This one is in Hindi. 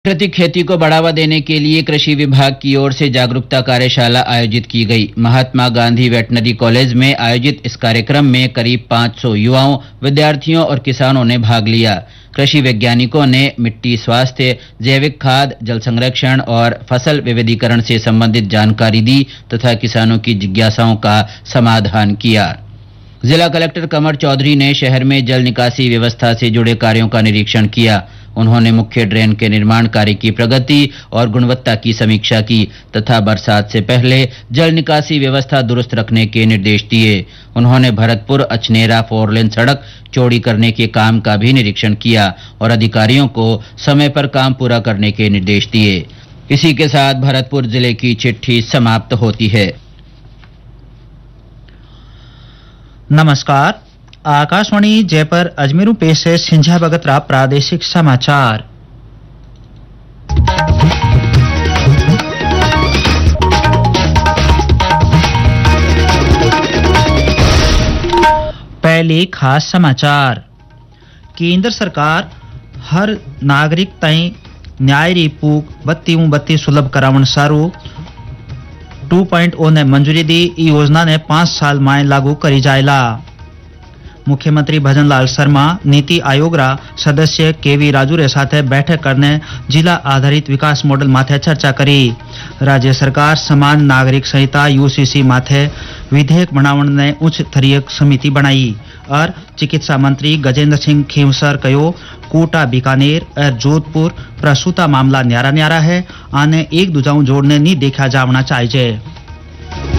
प्राकृतिक खेती को बढ़ावा देने के लिए कृषि विभाग की ओर से जागरूकता कार्यशाला आयोजित की गई। महात्मा गांधी वेटनरी कॉलेज में आयोजित इस कार्यक्रम में करीब 500 युवाओं, विद्यार्थियों और किसानों ने भाग लिया। कृषि वैज्ञानिकों ने मिट्टी स्वास्थ्य, जैविक खाद, जल संरक्षण और फसल विविधीकरण से संबंधित जानकारी दी तथा किसानों की जिज्ञासाओं का समाधान किया। जिला कलेक्टर कमर चौधरी ने शहर में जल निकासी व्यवस्था से जुड़े कार्यों का निरीक्षण किया। उन्होंने मुख्य ड्रेन के निर्माण कार्य की प्रगति और गुणवत्ता की समीक्षा की तथा बरसात से पहले जल निकासी व्यवस्था दुरुस्त रखने के निर्देश दिए। उन्होंने भरतपुर अछनेरा 4 लेन सड़क चौड़ी करने के काम का भी निरीक्षण किया और अधिकारियों को समय पर काम पूरा करने के निर्देश दिए। इसी के साथ भरतपुर जिले की चिट्ठी समाप्त होती है। नमस्कार, आकाशवाणी जयपुर अजमेरू पेश है सिंझा बगतरा प्रादेशिक समाचार। पहले खास समाचार। केंद्र सरकार हर नागरिक ताईं न्याय री पूग बत्ती सुलभ करावण सारू 2.0 ने मंजूरी दी। ई योजना ने 5 साल में लागू करी जायला। मुख्यमंत्री भजनलाल शर्मा नीति आयोग रा सदस्य केवी राजू रे साथे बैठक करने जिला आधारित विकास मॉडल माथे चर्चा करी। राज्य सरकार समान नागरिक संहिता यूसीसी माथे विधेयक बनावण ने उच्च स्तरीय समिति बनाई और चिकित्सा मंत्री गजेंद्र सिंह खींवसर कहो कोटा बीकानेर और जोधपुर प्रसूता मामला न्यारा है, आने एक दूजाऊ जोड़ने नहीं देखा जावना चाहिए।